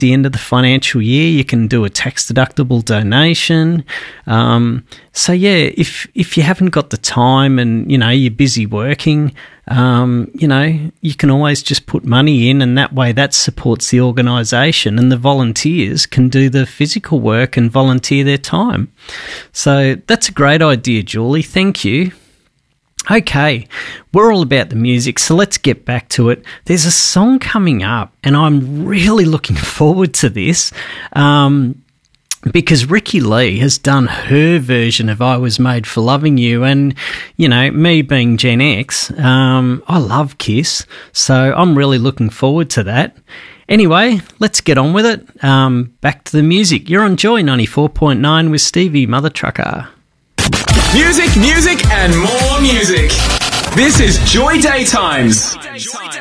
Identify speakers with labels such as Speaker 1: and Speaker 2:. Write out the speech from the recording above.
Speaker 1: the end of the financial year, you can do a tax-deductible donation. So, yeah, if you haven't got the time and, you're busy working, you can always just put money in, and that way that supports the organisation, and the volunteers can do the physical work and volunteer their time. So that's a great idea, Julie. Thank you. Okay, we're all about the music, so let's get back to it. There's a song coming up, and I'm really looking forward to this because Ricky Lee has done her version of I Was Made for Loving You, and, me being Gen X, I love Kiss, so I'm really looking forward to that. Anyway, let's get on with it. Back to the music. You're on Joy 94.9 with Stevie Mother Trucker.
Speaker 2: Music, and more music. This is Joy Daytimes.